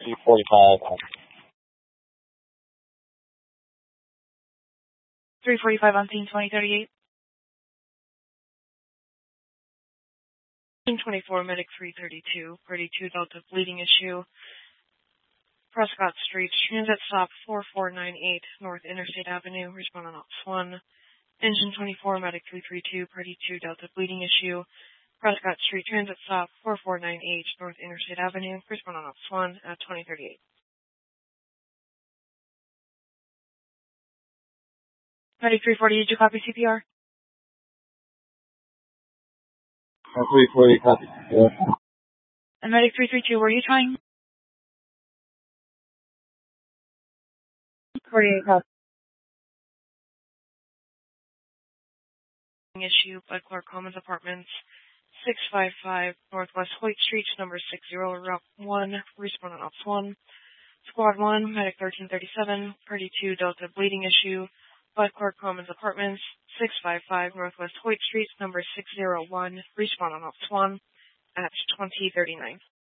345. 345 on scene 2038. Scene 24, medic 332, party 2 Delta bleeding issue. Prescott Street, transit stop 4498 North Interstate Avenue, respond on Ops 1. Engine 24, medic 332, party 2 Delta bleeding issue. Prescott Street, transit stop 4498 North Interstate Avenue, respond on Ops 1 at 2038. Medic 340, did you copy CPR? 340, copy. Yeah. And medic 332, were you trying? 48, copy. Issue by Clark Commons Apartments, 655 Northwest Hoyt Street, number 601, respond on Ops 1. Squad 1, medic 1337, party 2 Delta bleeding issue by Clark Commons Apartments, 655 Northwest Hoyt Street, number 601, respond on Ops 1 at 2039.